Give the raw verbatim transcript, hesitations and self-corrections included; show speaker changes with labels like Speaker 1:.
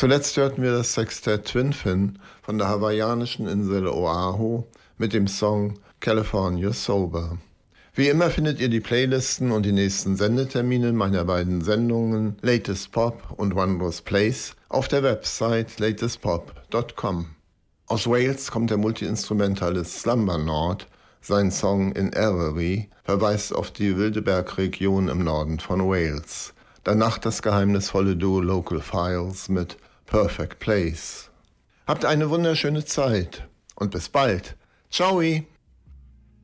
Speaker 1: Zuletzt hörten wir das Sextett Twin Fin von der hawaiianischen Insel Oahu mit dem Song California Sober. Wie immer findet ihr die Playlisten und die nächsten Sendetermine meiner beiden Sendungen Latest Pop und Wondrous Place auf der Website latest pop dot com. Aus Wales kommt der Multiinstrumentalist Slumbernaut. Sein Song In Erery verweist auf die Wildeberg-Region im Norden von Wales. Danach das geheimnisvolle Duo Local Files mit Perfect Place. Habt eine wunderschöne Zeit und bis bald. Ciao!